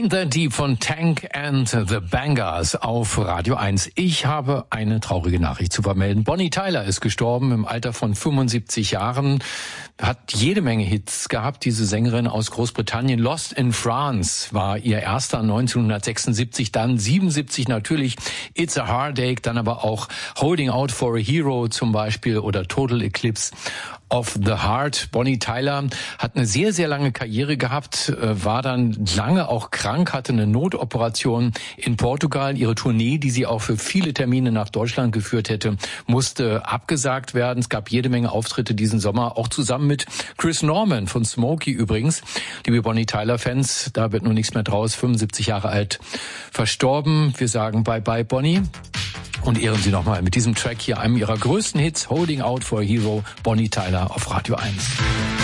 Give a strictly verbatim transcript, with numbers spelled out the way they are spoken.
Ain't That Deep von Tank and the Bangers auf Radio eins. Ich habe eine traurige Nachricht zu vermelden. Bonnie Tyler ist gestorben im Alter von fünfundsiebzig Jahren. Hat jede Menge Hits gehabt, diese Sängerin aus Großbritannien. Lost in France war ihr erster neunzehnhundertsechsundsiebzig, dann siebenundsiebzig natürlich It's a Heartache, dann aber auch Holding Out for a Hero zum Beispiel oder Total Eclipse of the Heart. Bonnie Tyler hat eine sehr, sehr lange Karriere gehabt, war dann lange auch krank, hatte eine Notoperation in Portugal. Ihre Tournee, die sie auch für viele Termine nach Deutschland geführt hätte, musste abgesagt werden. Es gab jede Menge Auftritte diesen Sommer, auch zusammen mit Chris Norman von Smokey übrigens. Liebe Bonnie Tyler-Fans, da wird nun nichts mehr draus. fünfundsiebzig Jahre alt, verstorben. Wir sagen Bye-bye, Bonnie. Und ehren Sie nochmal mit diesem Track hier, einem ihrer größten Hits, Holding Out for a Hero, Bonnie Tyler auf Radio eins.